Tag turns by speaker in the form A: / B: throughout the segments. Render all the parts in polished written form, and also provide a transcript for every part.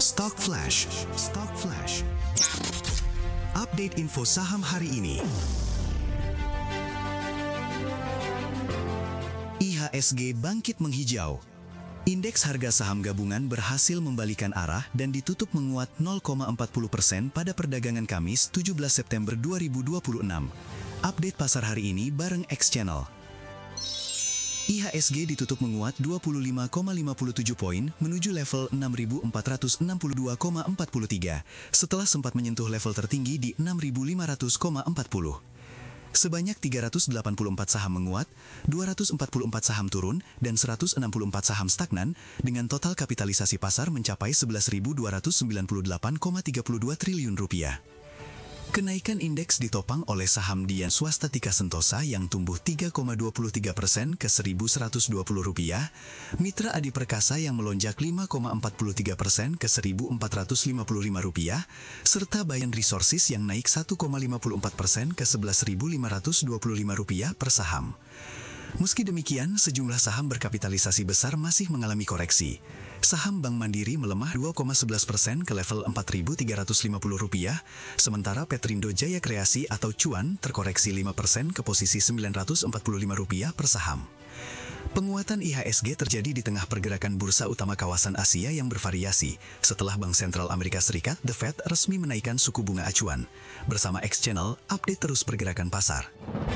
A: Stock Flash. Stock Flash. Update info saham hari ini. IHSG bangkit menghijau. Indeks harga saham gabungan berhasil membalikan arah dan ditutup menguat 0,40% pada perdagangan Kamis 17 September 2026. Update pasar hari ini bareng X-Channel. IHSG ditutup menguat 25,57 poin menuju level 6.462,43 setelah sempat menyentuh level tertinggi di 6.500,40. Sebanyak 384 saham menguat, 244 saham turun, dan 164 saham stagnan dengan total kapitalisasi pasar mencapai 11.298,32 triliun rupiah. Kenaikan indeks ditopang oleh saham Dian Swastika Sentosa yang tumbuh 3,23% ke Rp1.120, Mitra Adi Perkasa yang melonjak 5,43% ke Rp1.455, serta Bayan Resources yang naik 1,54% ke Rp11.525 per saham. Meski demikian, sejumlah saham berkapitalisasi besar masih mengalami koreksi. Saham Bank Mandiri melemah 2,11% ke level Rp4.350, sementara Petrindo Jaya Kreasi atau Cuan terkoreksi 5% ke posisi Rp945 per saham. Penguatan IHSG terjadi di tengah pergerakan bursa utama kawasan Asia yang bervariasi setelah Bank Sentral Amerika Serikat, The Fed, resmi menaikkan suku bunga acuan. Bersama X-Channel, update terus pergerakan pasar.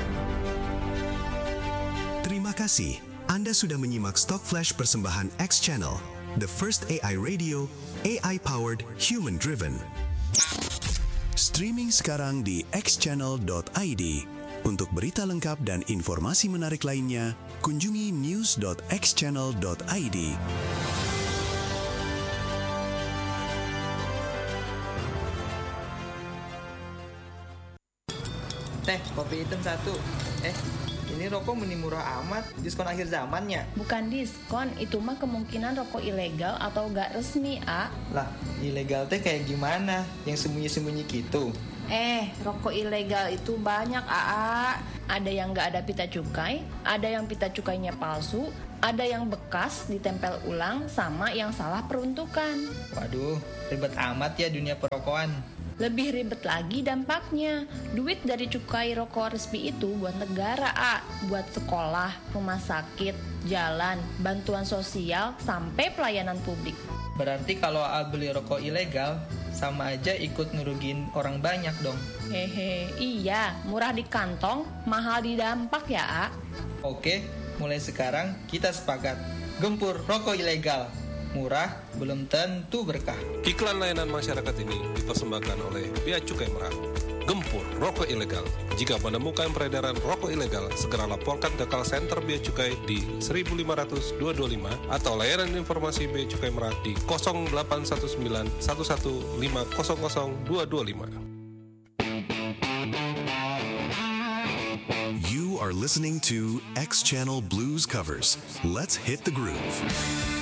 A: Terima kasih. Anda sudah menyimak Stock Flash persembahan X-Channel, the first AI radio, AI-powered, human-driven. Streaming sekarang di xchannel.id. Untuk berita lengkap dan informasi menarik lainnya, kunjungi news.xchannel.id.
B: Teh, kopi hitam 1. Ini rokok meni murah amat, diskon akhir zamannya.
C: Bukan diskon, itu mah kemungkinan rokok ilegal atau gak resmi, A.
B: Lah, ilegal teh kayak gimana? Yang sembunyi-sembunyi gitu?
C: Rokok ilegal itu banyak, A. Ada yang gak ada pita cukai, ada yang pita cukainya palsu, ada yang bekas ditempel ulang, sama yang salah peruntukan.
B: Waduh, ribet amat ya dunia perrokoan.
C: Lebih ribet lagi dampaknya. Duit dari cukai rokok resmi itu buat negara, A. Buat sekolah, rumah sakit, jalan, bantuan sosial, sampai pelayanan publik.
B: Berarti kalau A beli rokok ilegal, sama aja ikut ngerugiin orang banyak dong.
C: Iya, murah di kantong, mahal di dampak ya, A.
B: Oke, mulai sekarang kita sepakat. Gempur rokok ilegal. Murah, belum tentu berkah.
D: Iklan layanan masyarakat ini dipersembahkan oleh Bea Cukai Merah. Gempur rokok ilegal. Jika menemukan peredaran rokok ilegal, segera laporkan ke call center Bea Cukai di 1500225 atau layanan informasi Bea Cukai Merah di 0819 11500 225.
A: You are listening to X-Channel Blues Covers. Let's hit the groove.